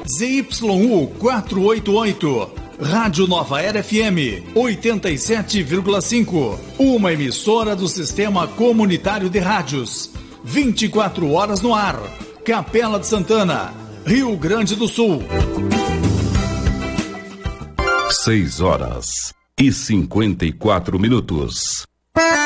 ZYU 488, Rádio Nova Era FM 87,5, uma emissora do Sistema Comunitário de Rádios, 24 horas no ar, Capela de Santana, Rio Grande do Sul. 6 horas e 54 minutos.